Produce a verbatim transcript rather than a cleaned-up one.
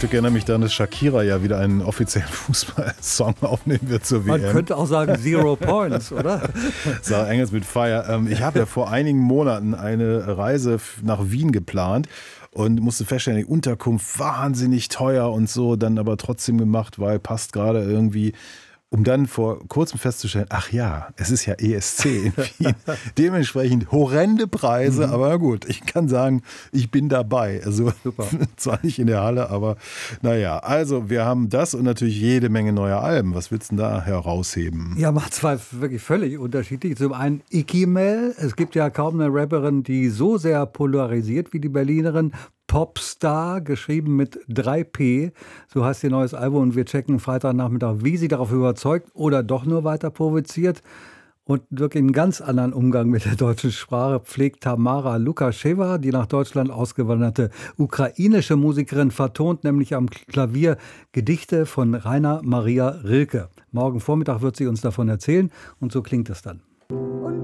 Stück erinnert mich daran, dass Shakira ja wieder einen offiziellen Fußballsong aufnehmen wird zur W M. Man könnte auch sagen Zero Points, oder? Sarah Engels mit Fire. Ich habe ja vor einigen Monaten eine Reise nach Wien geplant und musste feststellen, die Unterkunft wahnsinnig teuer und so, dann aber trotzdem gemacht, weil passt gerade irgendwie. Um dann vor kurzem festzustellen, ach ja, es ist ja E S C in Wien. Dementsprechend horrende Preise, mhm. aber na gut, ich kann sagen, ich bin dabei. Also super. Zwar nicht in der Halle, aber naja. Also wir haben das und natürlich jede Menge neuer Alben. Was willst du denn da herausheben? Ja, macht zwei wirklich völlig unterschiedlich. Zum einen Ikimel. Es gibt ja kaum eine Rapperin, die so sehr polarisiert wie die Berlinerin. Popstar, geschrieben mit drei P, so heißt ihr neues Album und wir checken Freitagnachmittag, wie sie darauf überzeugt oder doch nur weiter provoziert. Und wirklich einen ganz anderen Umgang mit der deutschen Sprache pflegt Tamara Lukascheva, die nach Deutschland ausgewanderte ukrainische Musikerin, vertont nämlich am Klavier Gedichte von Rainer Maria Rilke. Morgen Vormittag wird sie uns davon erzählen und so klingt es dann.